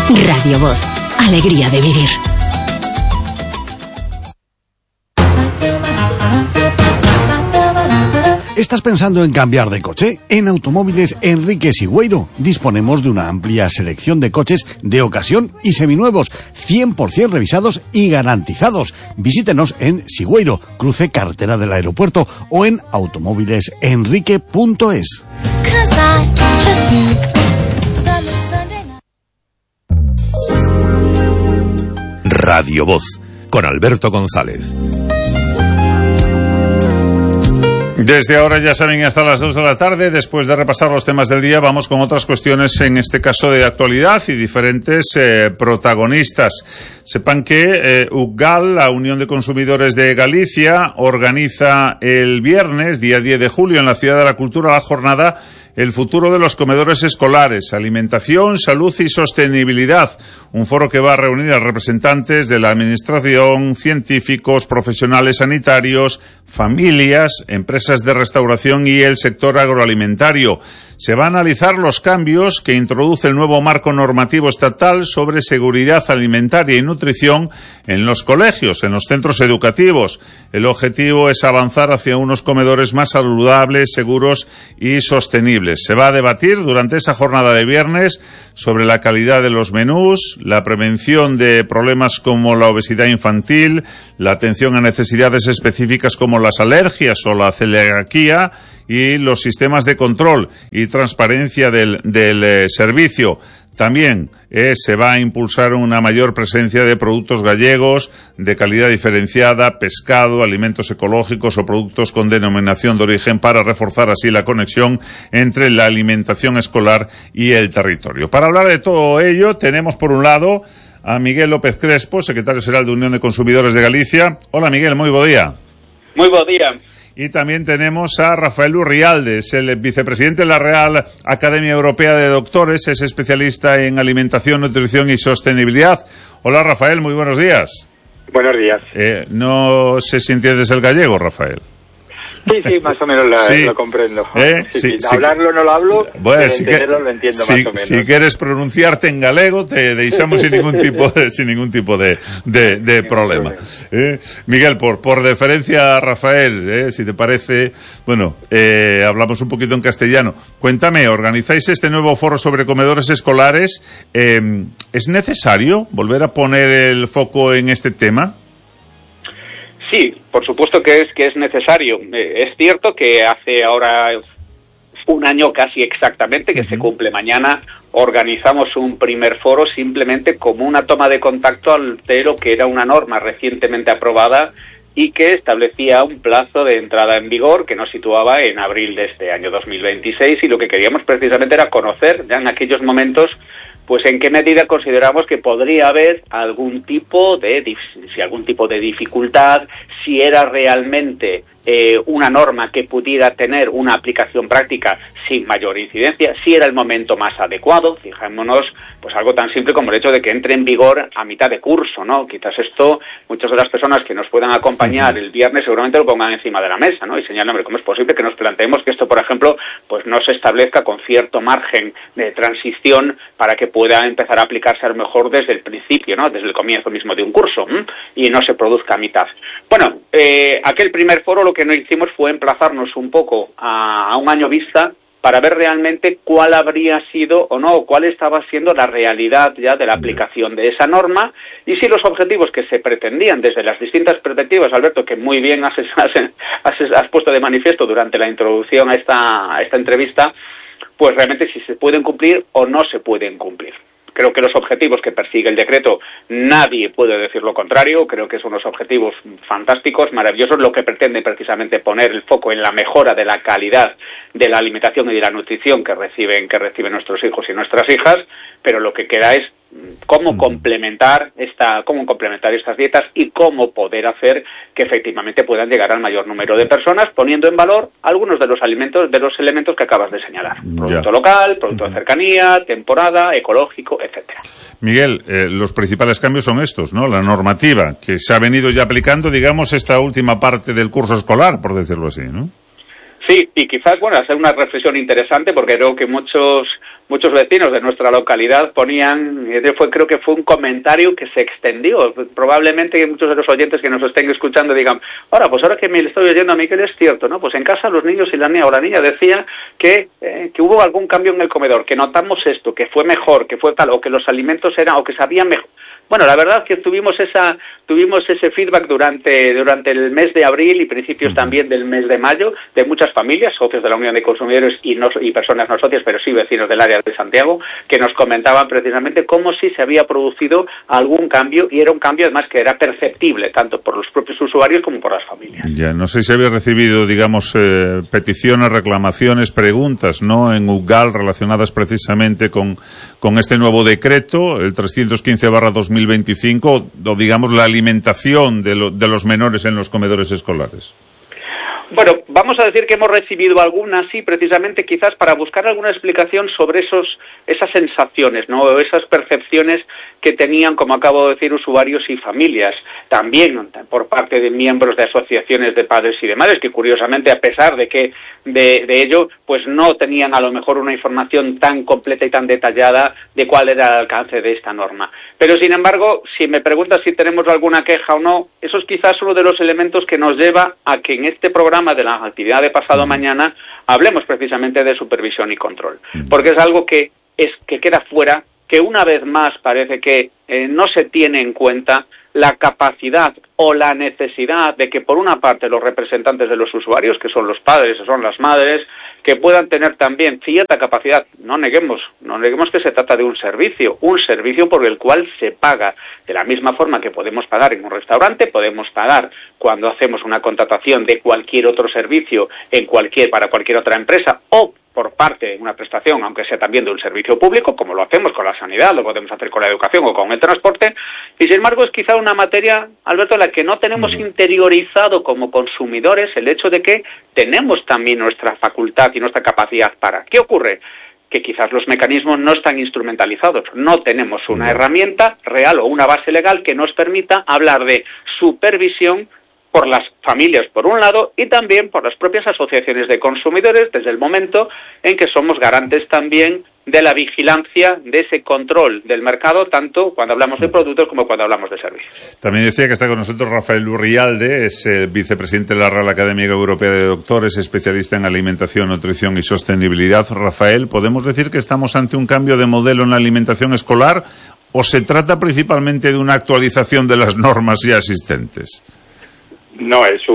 Radio Voz. Alegría de vivir. ¿Estás pensando en cambiar de coche? En Automóviles Enrique Sigüeiro disponemos de una amplia selección de coches de ocasión y seminuevos, 100% revisados y garantizados. Visítenos en Sigüeiro, cruce carretera del aeropuerto, o en automóvilesenrique.es. Radio Voz, con Alberto González. Desde ahora, ya saben, hasta las 2 de la tarde, después de repasar los temas del día, vamos con otras cuestiones, en este caso de actualidad, y diferentes protagonistas. Sepan que UGAL, la Unión de Consumidores de Galicia, organiza el viernes, día 10 de julio, en la Ciudad de la Cultura, la jornada El futuro de los comedores escolares, alimentación, salud y sostenibilidad. Un foro que va a reunir a representantes de la administración, científicos, profesionales sanitarios, familias, empresas de restauración y el sector agroalimentario. Se va a analizar los cambios que introduce el nuevo marco normativo estatal sobre seguridad alimentaria y nutrición en los colegios, en los centros educativos. El objetivo es avanzar hacia unos comedores más saludables, seguros y sostenibles. Se va a debatir durante esa jornada de viernes sobre la calidad de los menús, la prevención de problemas como la obesidad infantil, la atención a necesidades específicas como las alergias o la celiaquía, y los sistemas de control y transparencia del servicio. También se va a impulsar una mayor presencia de productos gallegos de calidad diferenciada, pescado, alimentos ecológicos o productos con denominación de origen, para reforzar así la conexión entre la alimentación escolar y el territorio. Para hablar de todo ello, tenemos por un lado a Miguel López Crespo, secretario xeral de Unión de Consumidores de Galicia. Hola, Miguel, moi bo día. Moi bo día. Y también tenemos a Rafael Urrialdes, el vicepresidente de la Real Academia Europea de Doctores, es especialista en alimentación, nutrición y sostenibilidad. Hola, Rafael, muy buenos días. Buenos días. No sé si entiendes el gallego, Rafael. Sí, más o menos lo comprendo. Sí, hablarlo no lo hablo, bueno, entenderlo lo entiendo más o menos. Si quieres pronunciarte en galego, te deixamos sin ningún tipo de problema. Miguel, por deferencia a Rafael, si te parece, bueno, hablamos un poquito en castellano. Cuéntame, organizáis este nuevo foro sobre comedores escolares. ¿Es necesario volver a poner el foco en este tema? Sí, por supuesto que es necesario. Es cierto que hace ahora un año casi exactamente, que se cumple mañana, organizamos un primer foro simplemente como una toma de contacto de lo que era una norma recientemente aprobada y que establecía un plazo de entrada en vigor que nos situaba en abril de este año 2026, y lo que queríamos precisamente era conocer ya en aquellos momentos pues en qué medida consideramos que podría haber algún tipo de dificultad, si era realmente una norma que pudiera tener una aplicación práctica sin mayor incidencia, si era el momento más adecuado. Fijémonos, pues algo tan simple como el hecho de que entre en vigor a mitad de curso, ¿no? Quizás esto, muchas de las personas que nos puedan acompañar el viernes seguramente lo pongan encima de la mesa, ¿no? Y señalan, hombre, ¿cómo es posible que nos planteemos que esto, por ejemplo, pues no se establezca con cierto margen de transición para que pueda empezar a aplicarse a lo mejor desde el principio, ¿no? Desde el comienzo mismo de un curso, y no se produzca a mitad. Bueno, aquel primer foro lo que nos hicimos fue emplazarnos un poco a un año vista para ver realmente cuál habría sido o no, cuál estaba siendo la realidad ya de la aplicación de esa norma, y si los objetivos que se pretendían desde las distintas perspectivas, Alberto, que muy bien has puesto de manifiesto durante la introducción a esta entrevista, pues realmente si se pueden cumplir o no se pueden cumplir. Creo que los objetivos que persigue el decreto, nadie puede decir lo contrario. Creo que son unos objetivos fantásticos, maravillosos, lo que pretende precisamente poner el foco en la mejora de la calidad de la alimentación y de la nutrición que reciben nuestros hijos y nuestras hijas, pero lo que queda es cómo complementar estas dietas y cómo poder hacer que efectivamente puedan llegar al mayor número de personas, poniendo en valor algunos de los elementos que acabas de señalar: producto local, producto de cercanía, temporada, ecológico, etcétera. Miguel, los principales cambios son estos, ¿no? La normativa que se ha venido ya aplicando, digamos, esta última parte del curso escolar, por decirlo así, ¿no? Sí, y quizás, hacer una reflexión interesante, porque creo que muchos muchos vecinos de nuestra localidad ponían, creo que fue un comentario que se extendió. Probablemente muchos de los oyentes que nos estén escuchando digan, ahora que me estoy oyendo a Miguel es cierto, ¿no? Pues en casa los niños y la niña decía que hubo algún cambio en el comedor, que notamos esto, que fue mejor, que fue tal, o que los alimentos eran, o que sabían mejor. Bueno, la verdad es que tuvimos ese feedback durante el mes de abril y principios también del mes de mayo de muchas familias, socios de la Unión de Consumidores y personas no socias, pero sí vecinos del área de Santiago, que nos comentaban precisamente cómo sí se había producido algún cambio, y era un cambio además que era perceptible tanto por los propios usuarios como por las familias. Ya, no sé si había recibido, digamos, peticiones, reclamaciones, preguntas, ¿no?, en UGAL relacionadas precisamente con este nuevo decreto, el 315/2025, o digamos la alimentación de los menores en los comedores escolares. Bueno, vamos a decir que hemos recibido algunas, sí, precisamente quizás para buscar alguna explicación sobre esas sensaciones, ¿no?, o esas percepciones que tenían, como acabo de decir, usuarios y familias. También por parte de miembros de asociaciones de padres y de madres, que curiosamente, a pesar de que de ello, pues no tenían a lo mejor una información tan completa y tan detallada de cuál era el alcance de esta norma. Pero, sin embargo, si me preguntas si tenemos alguna queja o no, eso es quizás uno de los elementos que nos lleva a que en este programa de la actividad de pasado mañana hablemos precisamente de supervisión y control, porque es algo que queda fuera, que una vez más parece que no se tiene en cuenta la capacidad o la necesidad de que, por una parte, los representantes de los usuarios, que son los padres o son las madres, que puedan tener también cierta capacidad. No neguemos que se trata de un servicio por el cual se paga. De la misma forma que podemos pagar en un restaurante, podemos pagar cuando hacemos una contratación de cualquier otro servicio para cualquier otra empresa, o por parte de una prestación, aunque sea también de un servicio público, como lo hacemos con la sanidad, lo podemos hacer con la educación o con el transporte, y sin embargo es quizá una materia, Alberto, en la que no tenemos interiorizado como consumidores el hecho de que tenemos también nuestra facultad y nuestra capacidad para. ¿Qué ocurre? Que quizás los mecanismos no están instrumentalizados, no tenemos una herramienta real o una base legal que nos permita hablar de supervisión por las familias, por un lado, y también por las propias asociaciones de consumidores, desde el momento en que somos garantes también de la vigilancia, de ese control del mercado, tanto cuando hablamos de productos como cuando hablamos de servicios. También decía que está con nosotros Rafael Urrialde, es vicepresidente de la Real Academia Europea de Doctores, especialista en alimentación, nutrición y sostenibilidad. Rafael, ¿podemos decir que estamos ante un cambio de modelo en la alimentación escolar o se trata principalmente de una actualización de las normas ya existentes? No, es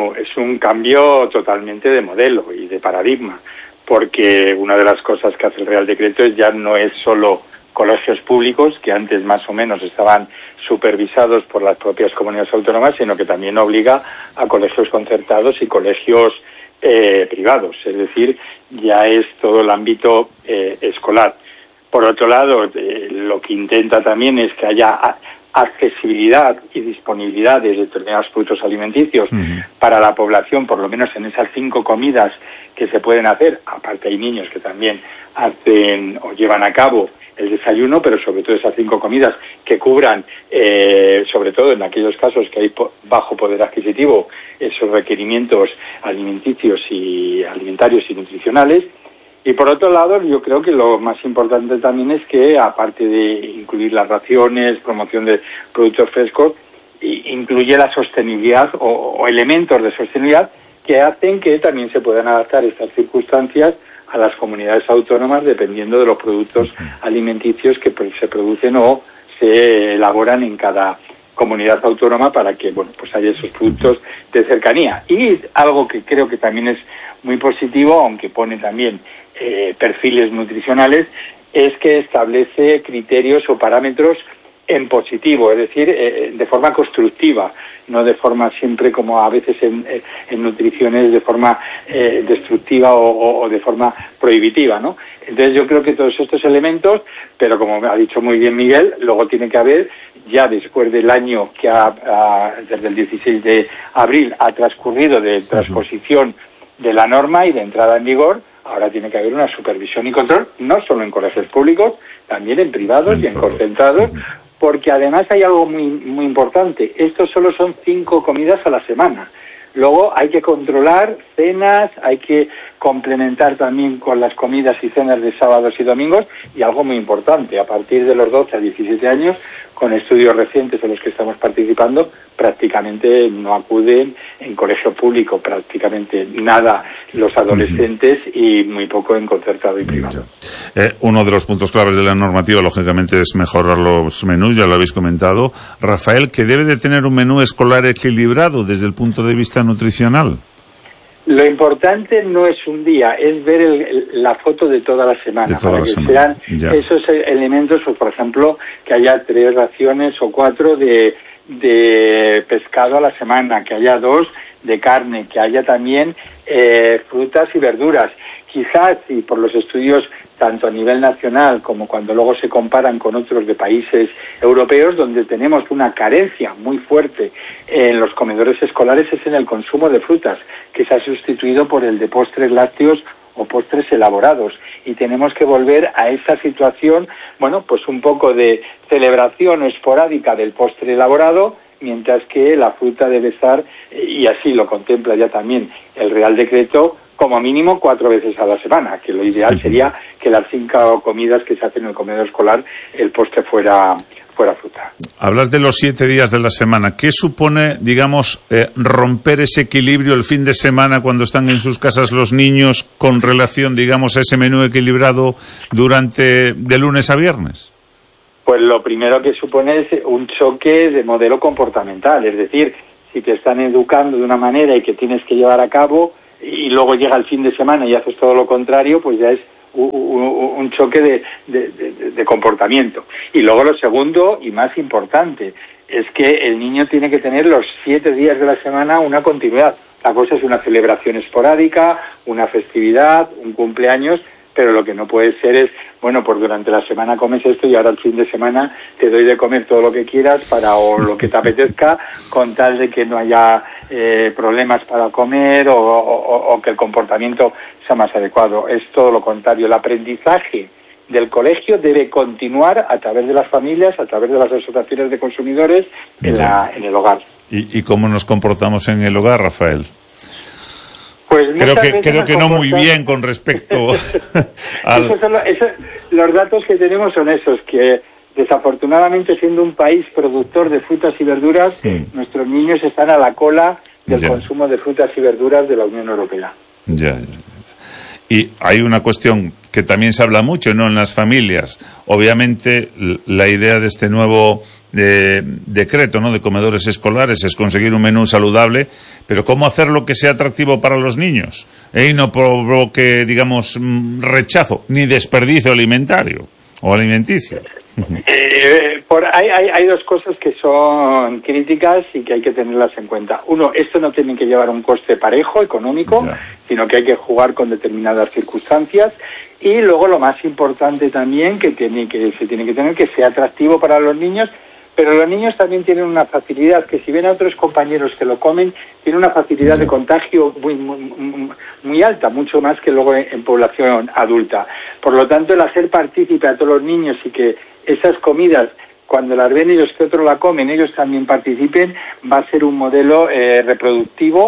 un cambio totalmente de modelo y de paradigma, porque una de las cosas que hace el Real Decreto ya no es solo colegios públicos, que antes más o menos estaban supervisados por las propias comunidades autónomas, sino que también obliga a colegios concertados y colegios privados, es decir, ya es todo el ámbito escolar. Por otro lado, lo que intenta también es que haya accesibilidad y disponibilidad de determinados productos alimenticios para la población, por lo menos en esas 5 comidas que se pueden hacer. Aparte hay niños que también hacen o llevan a cabo el desayuno, pero sobre todo esas 5 comidas que cubran, sobre todo en aquellos casos que hay bajo poder adquisitivo, esos requerimientos alimentarios y nutricionales. Y por otro lado, yo creo que lo más importante también es que, aparte de incluir las raciones, promoción de productos frescos, incluye la sostenibilidad o elementos de sostenibilidad que hacen que también se puedan adaptar estas circunstancias a las comunidades autónomas dependiendo de los productos alimenticios que se producen o se elaboran en cada comunidad autónoma para que, pues haya esos productos de cercanía. Y algo que creo que también es muy positivo, aunque pone también perfiles nutricionales, es que establece criterios o parámetros en positivo, es decir, de forma constructiva, no de forma siempre como a veces en nutriciones de forma destructiva o de forma prohibitiva, ¿no? Entonces yo creo que todos estos elementos, pero como ha dicho muy bien Miguel, luego tiene que haber, ya después del año que desde el 16 de abril ha transcurrido de transposición de la norma y de entrada en vigor, ahora tiene que haber una supervisión y control, no solo en colegios públicos, también en privados y en concentrados, porque además hay algo muy, muy importante. Estos solo son 5 comidas a la semana. Luego hay que controlar cenas, hay que complementar también con las comidas y cenas de sábados y domingos, y algo muy importante, a partir de los 12 a 17 años, con estudios recientes en los que estamos participando, prácticamente no acuden en colegio público, prácticamente nada los adolescentes y muy poco en concertado y privado. Uno de los puntos claves de la normativa, lógicamente, es mejorar los menús, ya lo habéis comentado. Rafael, ¿que debe de tener un menú escolar equilibrado desde el punto de vista nutricional? Lo importante no es un día, es ver la foto de toda la semana, para que sean esos elementos, pues, por ejemplo, que haya 3 raciones o 4 de pescado a la semana, que haya 2 de carne, que haya también frutas y verduras. Quizás, y por los estudios tanto a nivel nacional como cuando luego se comparan con otros de países europeos, donde tenemos una carencia muy fuerte en los comedores escolares, es en el consumo de frutas, que se ha sustituido por el de postres lácteos o postres elaborados, y tenemos que volver a esa situación, bueno, pues un poco de celebración esporádica del postre elaborado, mientras que la fruta debe estar, y así lo contempla ya también el Real Decreto, como mínimo 4 veces a la semana, que lo ideal sería que las 5 comidas que se hacen en el comedor escolar, el postre fuera fruta. Hablas de los 7 días de la semana. ¿Qué supone, digamos, romper ese equilibrio el fin de semana cuando están en sus casas los niños con relación, digamos, a ese menú equilibrado durante de lunes a viernes? Pues lo primero que supone es un choque de modelo comportamental, es decir, si te están educando de una manera y que tienes que llevar a cabo, y luego llega el fin de semana y haces todo lo contrario, pues ya es un choque de comportamiento. Y luego lo segundo y más importante es que el niño tiene que tener los 7 días de la semana una continuidad. La cosa es una celebración esporádica, una festividad, un cumpleaños, pero lo que no puede ser es, bueno, pues durante la semana comes esto y ahora el fin de semana te doy de comer todo lo que quieras o lo que te apetezca, con tal de que no haya problemas para comer o que el comportamiento sea más adecuado. Es todo lo contrario. El aprendizaje del colegio debe continuar a través de las familias, a través de las asociaciones de consumidores en el hogar. ¿Y cómo nos comportamos en el hogar, Rafael? Pues creo que no muy bien con respecto al... Los datos que tenemos son esos, que desafortunadamente, siendo un país productor de frutas y verduras, nuestros niños están a la cola del consumo de frutas y verduras de la Unión Europea. Ya. Y hay una cuestión que también se habla mucho, ¿no?, en las familias. Obviamente, la idea de este nuevo decreto, ¿no?, de comedores escolares es conseguir un menú saludable, pero ¿cómo hacerlo que sea atractivo para los niños? Y no provoque, digamos, rechazo, ni desperdicio alimentario o alimenticio. Hay 2 cosas que son críticas y que hay que tenerlas en cuenta. Uno, esto no tiene que llevar un coste parejo, económico, sino que hay que jugar con determinadas circunstancias. Y luego lo más importante también se tiene que tener, que sea atractivo para los niños, pero los niños también tienen una facilidad, que si ven a otros compañeros que lo comen, tienen una facilidad de contagio muy alta, mucho más que luego en población adulta. Por lo tanto, el hacer partícipe a todos los niños y que esas comidas, cuando las ven ellos que otros la comen, ellos también participen, va a ser un modelo reproductible,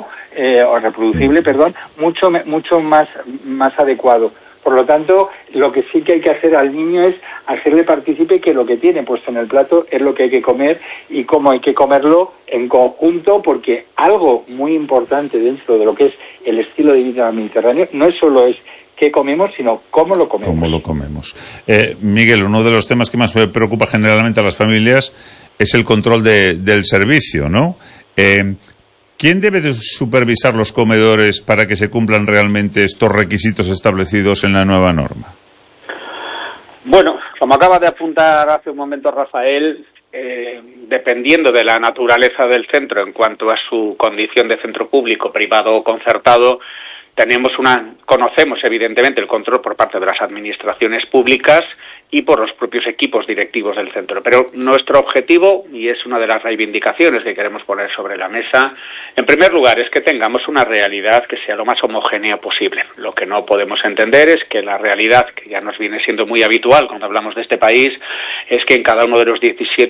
mucho más adecuado. Por lo tanto, lo que sí que hay que hacer al niño es hacerle partícipe que lo que tiene puesto en el plato es lo que hay que comer y cómo hay que comerlo en conjunto, porque algo muy importante dentro de lo que es el estilo de vida mediterráneo no es solo qué comemos, sino cómo lo comemos. Miguel, uno de los temas que más preocupa generalmente a las familias es el control del servicio, ¿no? ¿Quién debe de supervisar los comedores para que se cumplan realmente estos requisitos establecidos en la nueva norma? Bueno, como acaba de apuntar hace un momento Rafael, dependiendo de la naturaleza del centro en cuanto a su condición de centro público, privado o concertado, conocemos evidentemente el control por parte de las administraciones públicas y por los propios equipos directivos del centro. Pero nuestro objetivo, y es una de las reivindicaciones que queremos poner sobre la mesa, en primer lugar es que tengamos una realidad que sea lo más homogénea posible. Lo que no podemos entender es que la realidad, que ya nos viene siendo muy habitual cuando hablamos de este país, es que en cada uno de las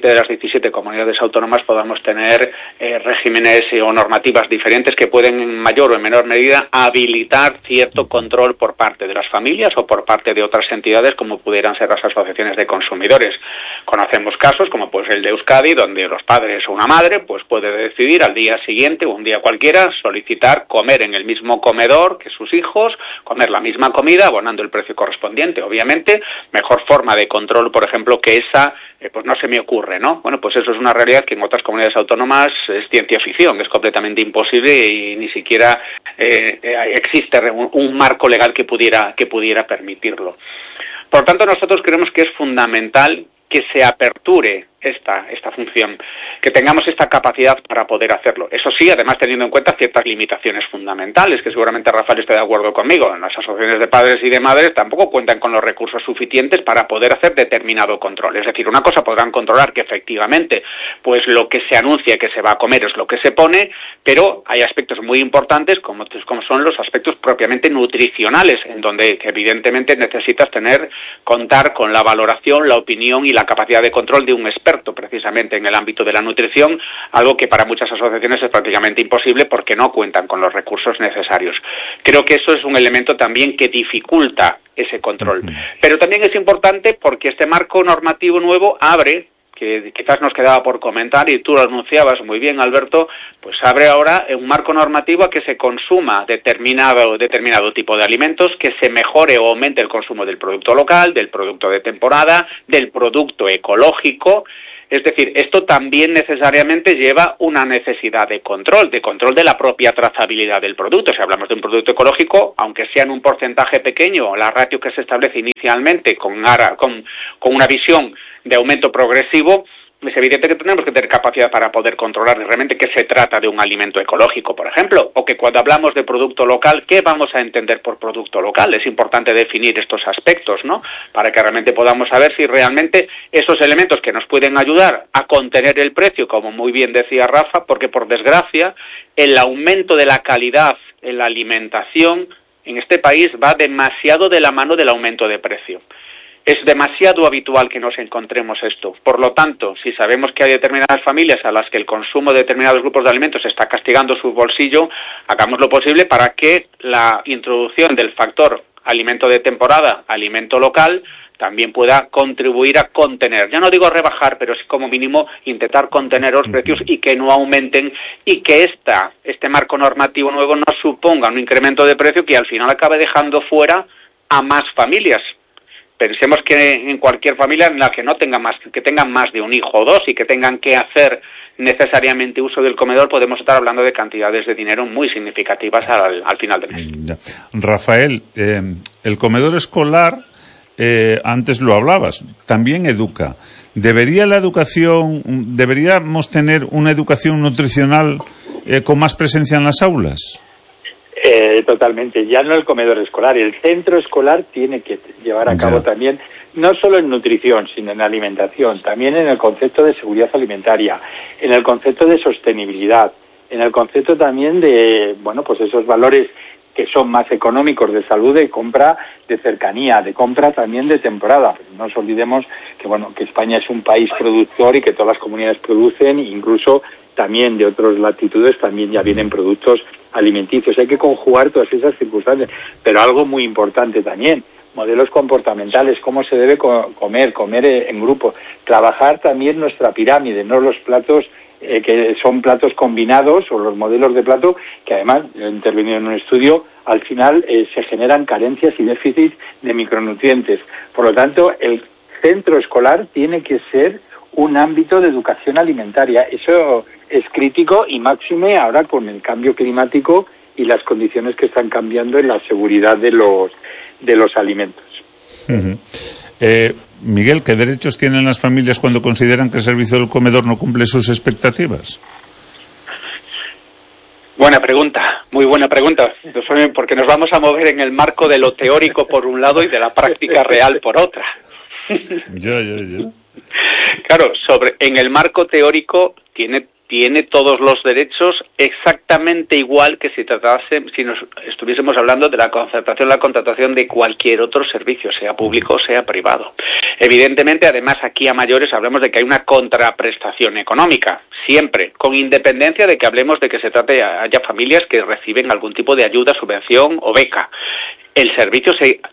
17 comunidades autónomas podamos tener regímenes o normativas diferentes que pueden en mayor o en menor medida habilitar cierto control por parte de las familias o por parte de otras entidades como pudieran ser las asociaciones de consumidores. Conocemos casos como pues el de Euskadi, donde los padres o una madre pues puede decidir al día siguiente o un día cualquiera solicitar comer en el mismo comedor que sus hijos, comer la misma comida abonando el precio correspondiente. Obviamente, mejor forma de control, por ejemplo, que esa pues no se me ocurre, ¿no? Bueno, pues eso es una realidad que en otras comunidades autónomas es ciencia ficción, es completamente imposible y ni siquiera existe un marco legal que pudiera permitirlo. Por lo tanto, nosotros creemos que es fundamental que se aperture esta función, que tengamos esta capacidad para poder hacerlo. Eso sí, además teniendo en cuenta ciertas limitaciones fundamentales, que seguramente Rafael esté de acuerdo conmigo. Las asociaciones de padres y de madres tampoco cuentan con los recursos suficientes para poder hacer determinado control. Es decir, una cosa podrán controlar que efectivamente pues lo que se anuncia que se va a comer es lo que se pone, pero hay aspectos muy importantes como son los aspectos propiamente nutricionales, en donde evidentemente necesitas contar con la valoración, la opinión y la capacidad de control de un experto precisamente en el ámbito de la nutrición, algo que para muchas asociaciones es prácticamente imposible porque no cuentan con los recursos necesarios. Creo que eso es un elemento también que dificulta ese control. Pero también es importante porque este marco normativo nuevo abre, que quizás nos quedaba por comentar y tú lo anunciabas muy bien, Alberto, pues abre ahora un marco normativo a que se consuma determinado tipo de alimentos, que se mejore o aumente el consumo del producto local, del producto de temporada, del producto ecológico. Es decir, esto también necesariamente lleva una necesidad de control de la propia trazabilidad del producto. Si hablamos de un producto ecológico, aunque sea en un porcentaje pequeño, la ratio que se establece inicialmente con una visión de aumento progresivo, es evidente que tenemos que tener capacidad para poder controlar realmente que se trata de un alimento ecológico, por ejemplo, o que cuando hablamos de producto local, ¿qué vamos a entender por producto local? Es importante definir estos aspectos, ¿no? Para que realmente podamos saber si realmente esos elementos que nos pueden ayudar a contener el precio, como muy bien decía Rafa, porque por desgracia el aumento de la calidad en la alimentación en este país va demasiado de la mano del aumento de precio. Es demasiado habitual que nos encontremos esto. Por lo tanto, si sabemos que hay determinadas familias a las que el consumo de determinados grupos de alimentos está castigando su bolsillo, hagamos lo posible para que la introducción del factor alimento de temporada, alimento local, también pueda contribuir a contener, ya no digo rebajar, pero sí como mínimo intentar contener los precios y que no aumenten y que este marco normativo nuevo no suponga un incremento de precio que al final acabe dejando fuera a más familias. Pensemos que en cualquier familia en la que tengan más de un hijo o dos y que tengan que hacer necesariamente uso del comedor, podemos estar hablando de cantidades de dinero muy significativas al final del mes. Rafael, el comedor escolar, antes lo hablabas, también educa. ¿Deberíamos tener una educación nutricional con más presencia en las aulas? Totalmente, ya no el comedor escolar, el centro escolar tiene que llevar a cabo también, no solo en nutrición, sino en alimentación, también en el concepto de seguridad alimentaria, en el concepto de sostenibilidad, en el concepto también de, pues esos valores que son más económicos de salud, de compra de cercanía, de compra también de temporada. No nos olvidemos que España es un país productor y que todas las comunidades producen, incluso también de otras latitudes también ya vienen productos alimenticios. Hay que conjugar todas esas circunstancias, pero algo muy importante también, modelos comportamentales, cómo se debe comer en grupo, trabajar también nuestra pirámide, no los platos que son platos combinados o los modelos de plato que además, he intervenido en un estudio, al final se generan carencias y déficits de micronutrientes. Por lo tanto, el centro escolar tiene que ser un ámbito de educación alimentaria. Eso es crítico y máxime ahora con el cambio climático y las condiciones que están cambiando en la seguridad de los alimentos. Uh-huh. Miguel, ¿qué derechos tienen las familias cuando consideran que el servicio del comedor no cumple sus expectativas? Buena pregunta, muy buena pregunta, porque nos vamos a mover en el marco de lo teórico por un lado y de la práctica real por otra. Ya. Claro, en el marco teórico tiene todos los derechos exactamente igual que si nos estuviésemos hablando de la concertación, la contratación de cualquier otro servicio, sea público o sea privado. Evidentemente, además, aquí a mayores hablamos de que hay una contraprestación económica, siempre, con independencia de que hablemos de que haya familias que reciben algún tipo de ayuda, subvención o beca. El servicio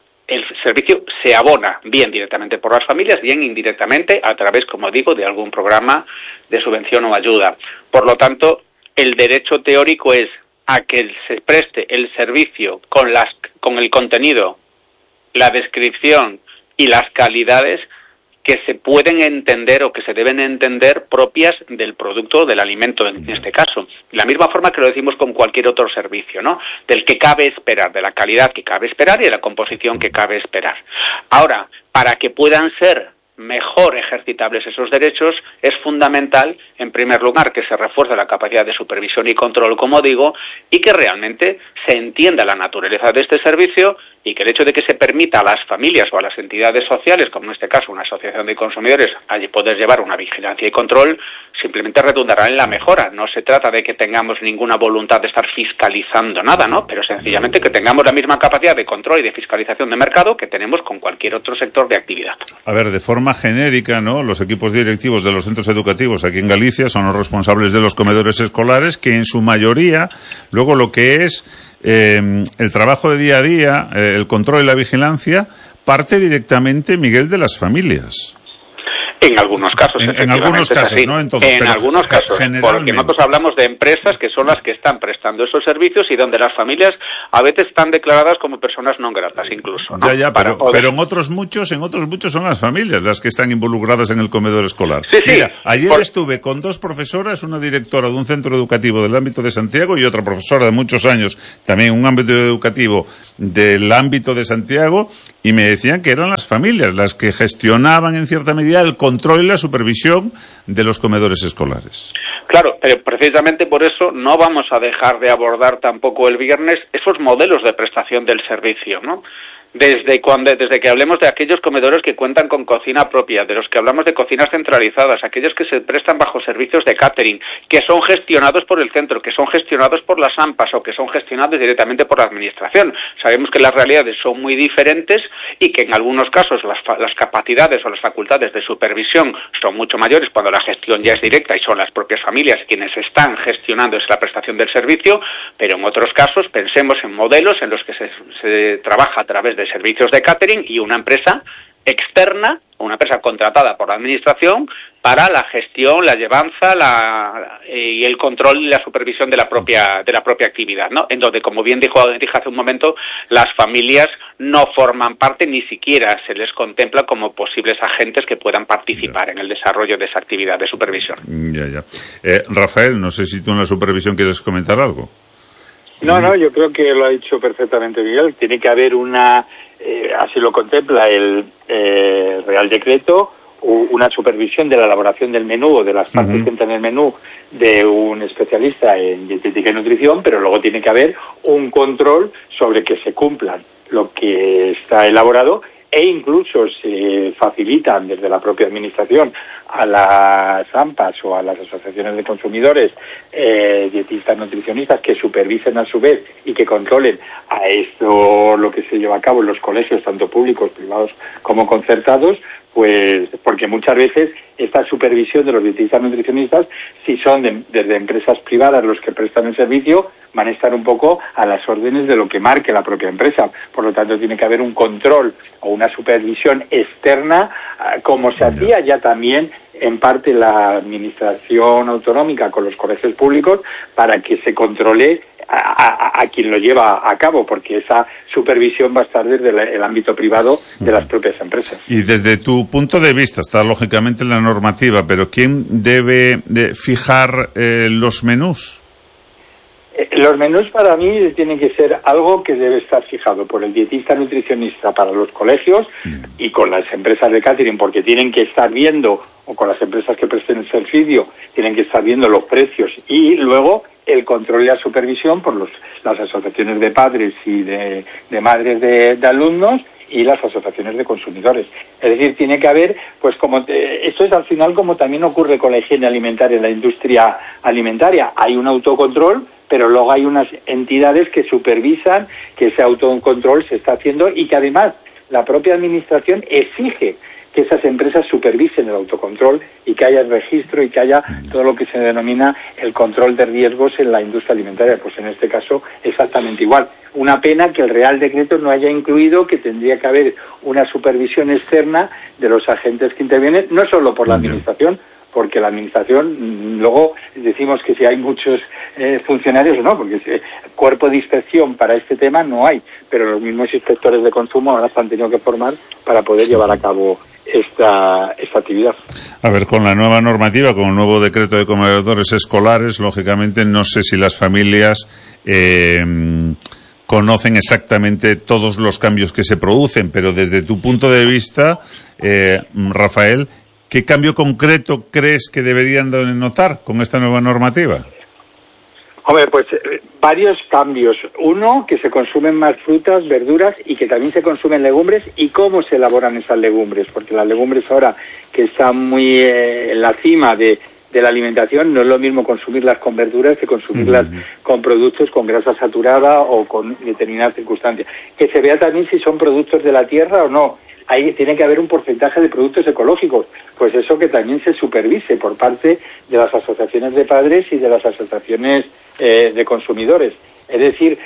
se abona bien directamente por las familias, bien indirectamente a través, como digo, de algún programa de subvención o ayuda. Por lo tanto, el derecho teórico es a que se preste el servicio con el contenido, la descripción y las calidades que se pueden entender o que se deben entender propias del producto, del alimento en este caso. De la misma forma que lo decimos con cualquier otro servicio, ¿no? Del que cabe esperar, de la calidad que cabe esperar y de la composición que cabe esperar. Ahora, para que puedan ser mejor ejercitables esos derechos, es fundamental, en primer lugar, que se refuerce la capacidad de supervisión y control, como digo, y que realmente se entienda la naturaleza de este servicio y que el hecho de que se permita a las familias o a las entidades sociales, como en este caso una asociación de consumidores, allí poder llevar una vigilancia y control, simplemente redundará en la mejora. No se trata de que tengamos ninguna voluntad de estar fiscalizando nada, ¿no? Pero sencillamente que tengamos la misma capacidad de control y de fiscalización de mercado que tenemos con cualquier otro sector de actividad. A ver, de forma genérica, ¿no? Los equipos directivos de los centros educativos aquí en Galicia son los responsables de los comedores escolares, que en su mayoría, luego lo que es el trabajo de día a día, el control y la vigilancia, parte directamente, Miguel, de las familias. En algunos casos, en algunos casos, ¿no? Entonces, en algunos casos, porque nosotros hablamos de empresas que son las que están prestando esos servicios y donde las familias a veces están declaradas como personas no gratas, incluso, ¿no? Pero en otros muchos son las familias las que están involucradas en el comedor escolar. Sí, Mira, ayer estuve con dos profesoras, una directora de un centro educativo del ámbito de Santiago y otra profesora de muchos años, también un ámbito educativo del ámbito de Santiago, y me decían que eran las familias las que gestionaban en cierta medida el control y la supervisión de los comedores escolares. Claro, pero precisamente por eso no vamos a dejar de abordar tampoco el viernes esos modelos de prestación del servicio, ¿no? Desde que hablemos de aquellos comedores que cuentan con cocina propia, de los que hablamos de cocinas centralizadas, aquellos que se prestan bajo servicios de catering, que son gestionados por el centro, que son gestionados por las AMPAs o que son gestionados directamente por la administración. Sabemos que las realidades son muy diferentes y que en algunos casos las capacidades o las facultades de supervisión son mucho mayores cuando la gestión ya es directa y son las propias familias quienes están gestionando la prestación del servicio, pero en otros casos pensemos en modelos en los que se trabaja a través de servicios de catering y una empresa externa, una empresa contratada por la administración para la gestión, la llevanza y el control y la supervisión de la propia actividad, ¿no? En donde, como bien dije hace un momento, las familias no forman parte, ni siquiera se les contempla como posibles agentes que puedan participar en el desarrollo de esa actividad de supervisión. Rafael, no sé si tú en la supervisión quieres comentar algo. No, yo creo que lo ha dicho perfectamente Miguel. Tiene que haber así lo contempla el Real Decreto, una supervisión de la elaboración del menú o de las partes que entran en el menú de un especialista en dietética y nutrición, pero luego tiene que haber un control sobre que se cumplan lo que está elaborado e incluso se facilitan desde la propia administración a las AMPAs o a las asociaciones de consumidores, dietistas, nutricionistas, que supervisen a su vez y que controlen a esto lo que se lleva a cabo en los colegios, tanto públicos, privados como concertados, pues porque muchas veces esta supervisión de los dietistas nutricionistas, si son desde empresas privadas los que prestan el servicio, van a estar un poco a las órdenes de lo que marque la propia empresa. Por lo tanto, tiene que haber un control o una supervisión externa, como se hacía ya también en parte la administración autonómica con los colegios públicos, para que se controle a quien lo lleva a cabo, porque esa supervisión va a estar desde el ámbito privado de las propias empresas. Y desde tu punto de vista, está lógicamente la normativa, pero ¿quién debe fijar los menús? Los menús para mí tienen que ser algo que debe estar fijado por el dietista nutricionista para los colegios y con las empresas de catering, porque tienen que estar viendo, o con las empresas que presten el servicio, tienen que estar viendo los precios, y luego el control y la supervisión por las asociaciones de padres y de madres de alumnos, y las asociaciones de consumidores. Es decir, tiene que haber, pues esto es al final como también ocurre con la higiene alimentaria en la industria alimentaria. Hay un autocontrol, pero luego hay unas entidades que supervisan que ese autocontrol se está haciendo y que además la propia administración exige que esas empresas supervisen el autocontrol y que haya el registro y que haya todo lo que se denomina el control de riesgos en la industria alimentaria. Pues en este caso exactamente igual. Una pena que el Real Decreto no haya incluido que tendría que haber una supervisión externa de los agentes que intervienen, no solo por la administración, porque la administración, luego decimos que si hay muchos funcionarios o no, porque cuerpo de inspección para este tema no hay, pero los mismos inspectores de consumo ahora se han tenido que formar para poder llevar a cabo esta actividad. A ver, con la nueva normativa, con el nuevo decreto de comedores escolares, lógicamente no sé si las familias conocen exactamente todos los cambios que se producen, pero desde tu punto de vista, Rafael, ¿qué cambio concreto crees que deberían notar con esta nueva normativa? Hombre, pues varios cambios. Uno, que se consumen más frutas, verduras y que también se consumen legumbres y cómo se elaboran esas legumbres, porque las legumbres ahora que están muy en la cima de la alimentación, no es lo mismo consumirlas con verduras que consumirlas con productos con grasa saturada o con determinadas circunstancias. Que se vea también si son productos de la tierra o no. Ahí tiene que haber un porcentaje de productos ecológicos, pues eso que también se supervise por parte de las asociaciones de padres y de las asociaciones de consumidores. Es decir,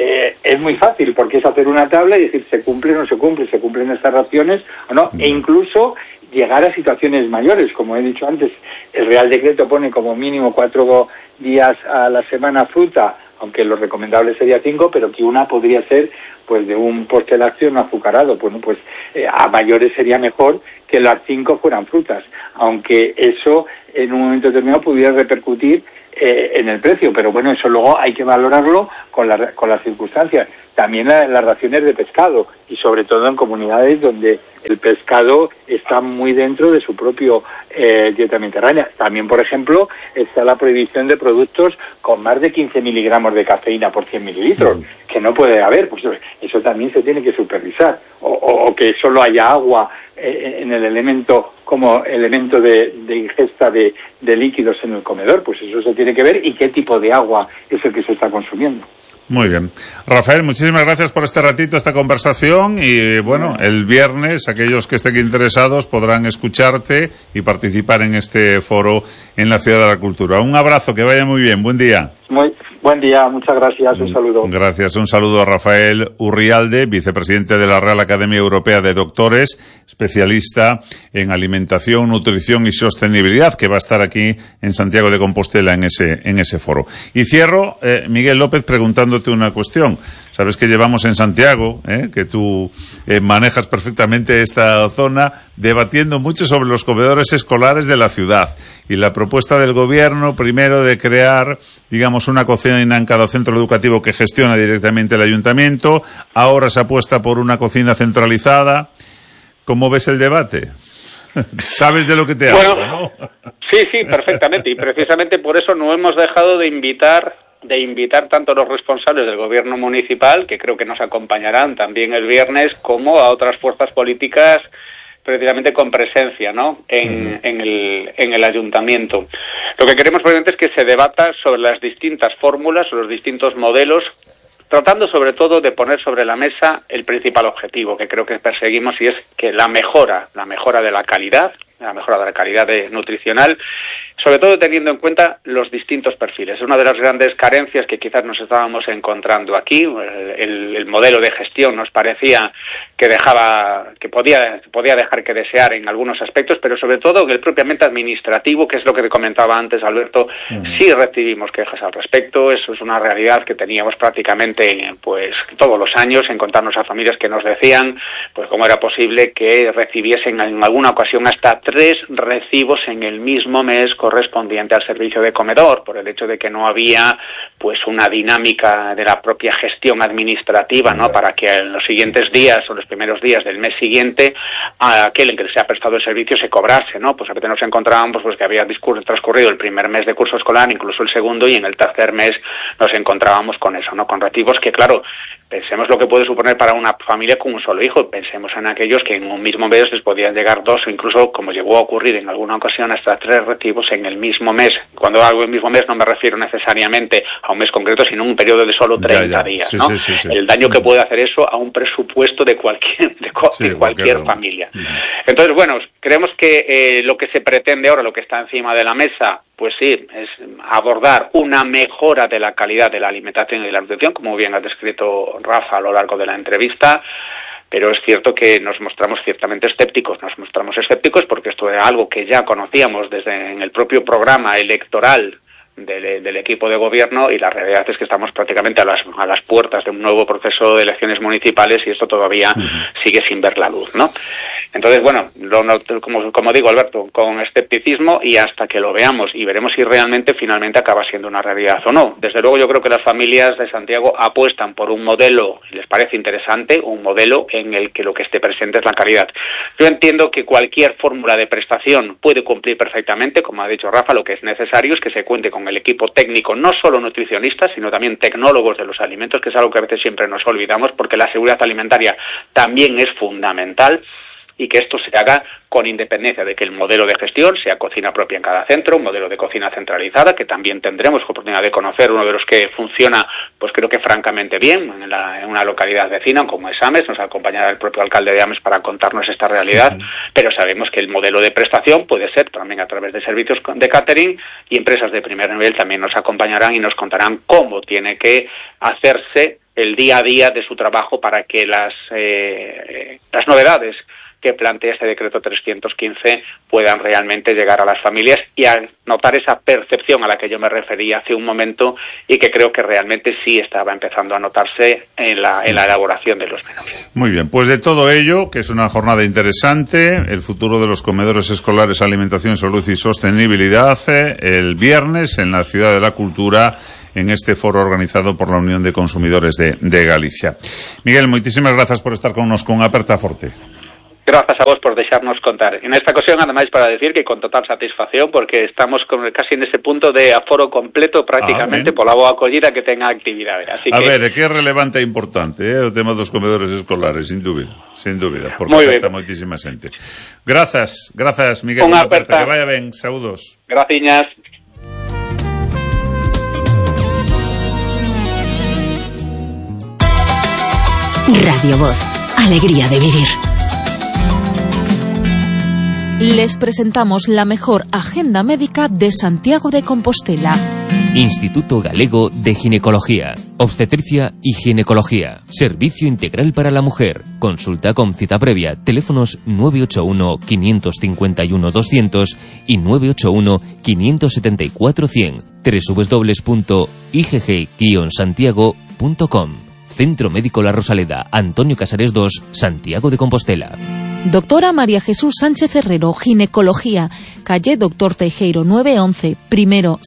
es muy fácil porque es hacer una tabla y decir se cumple o no se cumplen estas raciones o no, e incluso llegar a situaciones mayores. Como he dicho antes, el Real Decreto pone como mínimo 4 días a la semana fruta, aunque lo recomendable sería 5, pero que una podría ser pues de un postre lácteo no azucarado. Bueno, pues a mayores sería mejor que las 5 fueran frutas, aunque eso en un momento determinado pudiera repercutir en el precio, pero bueno, eso luego hay que valorarlo con las circunstancias. También las raciones de pescado, y sobre todo en comunidades donde el pescado está muy dentro de su propio dieta mediterránea. También, por ejemplo, está la prohibición de productos con más de 15 miligramos de cafeína por 100 mililitros, que no puede haber, pues eso también se tiene que supervisar, o que solo haya agua en el elemento como elemento de ingesta de líquidos en el comedor, pues eso se tiene que ver, y qué tipo de agua es el que se está consumiendo. Muy bien. Rafael, muchísimas gracias por este ratito, esta conversación, y bueno, el viernes aquellos que estén interesados podrán escucharte y participar en este foro en la Ciudad de la Cultura. Un abrazo, que vaya muy bien, buen día. Muy buen día, muchas gracias, un saludo. Gracias, un saludo a Rafael Urrialde, vicepresidente de la Real Academia Europea de Doctores, especialista en alimentación, nutrición y sostenibilidad, que va a estar aquí en Santiago de Compostela en ese foro. Y cierro, Miguel López, preguntándote una cuestión. Sabes que llevamos en Santiago, que tú manejas perfectamente esta zona, debatiendo mucho sobre los comedores escolares de la ciudad y la propuesta del gobierno primero de crear, digamos, una cocina en cada centro educativo que gestiona directamente el ayuntamiento. Ahora se apuesta por una cocina centralizada. ¿Cómo ves el debate? ¿Sabes de lo que te hablo, no? Sí, perfectamente. Y precisamente por eso no hemos dejado de invitar tanto a los responsables del gobierno municipal, que creo que nos acompañarán también el viernes, como a otras fuerzas políticas precisamente con presencia, ¿no?, en el ayuntamiento. Lo que queremos precisamente es que se debata sobre las distintas fórmulas, los distintos modelos, tratando sobre todo de poner sobre la mesa el principal objetivo que creo que perseguimos, y es que la mejora de la calidad nutricional, sobre todo teniendo en cuenta los distintos perfiles. Es una de las grandes carencias que quizás nos estábamos encontrando aquí. El modelo de gestión nos parecía que podía dejar que desear en algunos aspectos, pero sobre todo en el propiamente administrativo, que es lo que te comentaba antes, Alberto. Sí recibimos quejas al respecto. Eso es una realidad que teníamos prácticamente pues todos los años, encontrarnos a familias que nos decían pues cómo era posible que recibiesen en alguna ocasión hasta 3 recibos en el mismo mes con correspondiente al servicio de comedor, por el hecho de que no había pues una dinámica de la propia gestión administrativa, ¿no? Para que en los siguientes días o los primeros días del mes siguiente a aquel en que se ha prestado el servicio se cobrase, ¿no? Pues a veces nos encontrábamos pues que había transcurrido el primer mes de curso escolar, incluso el segundo, y en el tercer mes nos encontrábamos con eso, ¿no? Con recibos que, claro, pensemos lo que puede suponer para una familia con un solo hijo. Pensemos en aquellos que en un mismo mes les podían llegar 2 o incluso, como llegó a ocurrir en alguna ocasión, hasta 3 recibos en el mismo mes. Cuando hago el mismo mes no me refiero necesariamente a un mes concreto, sino a un periodo de solo 30 días, ¿no? Sí. El daño que puede hacer eso a un presupuesto de cualquier familia. Entonces, bueno, creemos que lo que se pretende ahora, lo que está encima de la mesa, pues sí, es abordar una mejora de la calidad de la alimentación y de la nutrición, como bien ha descrito Rafa a lo largo de la entrevista, pero es cierto que nos mostramos ciertamente escépticos. Nos mostramos escépticos porque esto era algo que ya conocíamos desde en el propio programa electoral del equipo de gobierno, y la realidad es que estamos prácticamente a las puertas de un nuevo proceso de elecciones municipales y esto todavía sigue sin ver la luz, ¿no? Entonces, bueno, como digo, Alberto, con escepticismo y hasta que lo veamos y veremos si realmente finalmente acaba siendo una realidad o no. Desde luego yo creo que las familias de Santiago apuestan por un modelo, les parece interesante, un modelo en el que lo que esté presente es la calidad. Yo entiendo que cualquier fórmula de prestación puede cumplir perfectamente, como ha dicho Rafa, lo que es necesario es que se cuente con el equipo técnico, no solo nutricionistas, sino también tecnólogos de los alimentos, que es algo que a veces siempre nos olvidamos, porque la seguridad alimentaria también es fundamental, y que esto se haga con independencia de que el modelo de gestión sea cocina propia en cada centro, un modelo de cocina centralizada, que también tendremos oportunidad de conocer, uno de los que funciona, pues creo que francamente bien, en una localidad vecina como es Ames. Nos acompañará el propio alcalde de Ames para contarnos esta realidad, pero sabemos que el modelo de prestación puede ser también a través de servicios de catering, y empresas de primer nivel también nos acompañarán y nos contarán cómo tiene que hacerse el día a día de su trabajo para que las novedades que plantea este decreto 315 puedan realmente llegar a las familias y a notar esa percepción a la que yo me refería hace un momento, y que creo que realmente sí estaba empezando a notarse en la elaboración de los menús. Muy bien, pues de todo ello, que es una jornada interesante, el futuro de los comedores escolares, alimentación, salud y sostenibilidad, el viernes en la Ciudad de la Cultura, en este foro organizado por la Unión de Consumidores de Galicia. Miguel, muchísimas gracias por estar con nos con Aperta Forte. Gracias a vos por dejarnos contar. En esta ocasión, además, para decir que con total satisfacción, porque estamos casi en ese punto de aforo completo prácticamente por la boa acollida que tenga actividades. Así que ver, que é relevante e importante, o tema dos comedores escolares, sin dúbida, porque afecta moitísima xente. Grazas, Miguel. Unha aperta. Que vaya ben, saúdos. Graciñas. Radio Voz, alegría de vivir. Les presentamos la mejor agenda médica de Santiago de Compostela. Instituto Galego de Ginecología, Obstetricia y Ginecología. Servicio integral para la mujer. Consulta con cita previa. Teléfonos 981 551 200 y 981 574 100. www.igg-santiago.com. Centro Médico La Rosaleda, Antonio Casares 2, Santiago de Compostela. Doctora María Jesús Sánchez Herrero, Ginecología, calle Doctor Teijeiro 911, primero